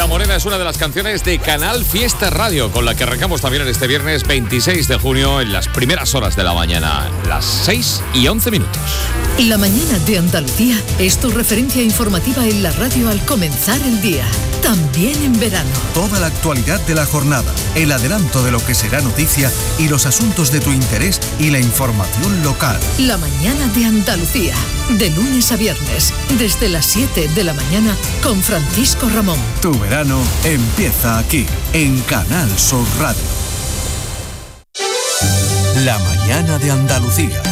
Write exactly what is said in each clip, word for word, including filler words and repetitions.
La Morena es una de las canciones de Canal Fiesta Radio, con la que arrancamos también en este viernes veintiséis de junio en las primeras horas de la mañana, las seis y once minutos. La mañana de Andalucía es tu referencia informativa en la radio al comenzar el día, también en verano. Toda la actualidad de la jornada, el adelanto de lo que será noticia y los asuntos de tu interés y la información local. La mañana de Andalucía, de lunes a viernes, desde las siete de la mañana con Francisco Ramón. Tu verano empieza aquí, en Canal Sur Radio. La mañana de Andalucía.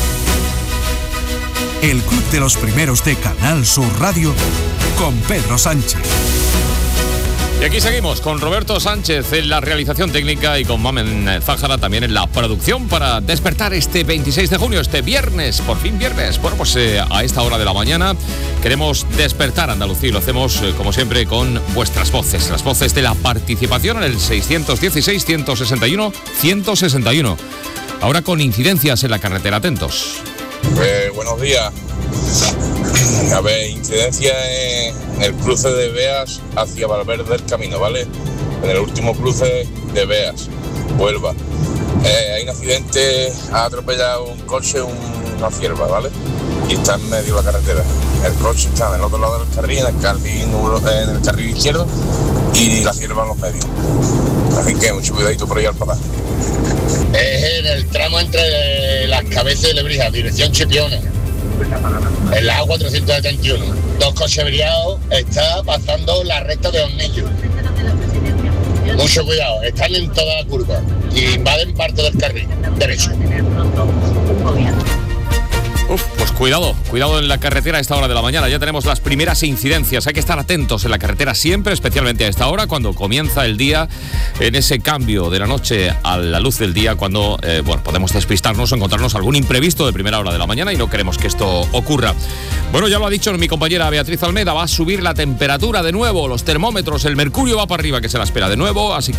El club de los primeros de Canal Sur Radio con Pedro Sánchez. Y aquí seguimos con Roberto Sánchez en la realización técnica y con Mamen Zájara también en la producción para despertar este veintiséis de junio, este viernes, por fin viernes. Bueno, pues eh, a esta hora de la mañana queremos despertar Andalucía y lo hacemos, eh, como siempre, con vuestras voces, las voces de la participación en el seiscientos dieciséis, ciento sesenta y uno, ciento sesenta y uno. Ahora con incidencias en la carretera, atentos. Eh, buenos días. A ver, incidencia en el cruce de Beas hacia Valverde del Camino, ¿vale? En el último cruce de Beas, Huelva. Eh, hay un accidente, ha atropellado un coche, una cierva, ¿vale? Y está en medio de la carretera. El coche está en el otro lado del carril, en el carril, en el carril izquierdo, y la cierva en los medios. Así que mucho cuidadito por ahí al papá. Es en el tramo entre las cabezas de Lebrija, dirección Chipiona. En la A cuatrocientos setenta y uno, dos coches averiados, está pasando la recta de Hornillo. Mucho cuidado, están en toda la curva y invaden parte del carril derecho. Uf, pues cuidado, cuidado en la carretera a esta hora de la mañana. Ya tenemos las primeras incidencias. Hay que estar atentos en la carretera siempre, especialmente a esta hora, cuando comienza el día, en ese cambio de la noche a la luz del día, cuando eh, bueno, podemos despistarnos o encontrarnos algún imprevisto de primera hora de la mañana y no queremos que esto ocurra. Bueno, ya lo ha dicho mi compañera Beatriz Almeida, va a subir la temperatura de nuevo, los termómetros, el mercurio va para arriba, que se la espera de nuevo, así que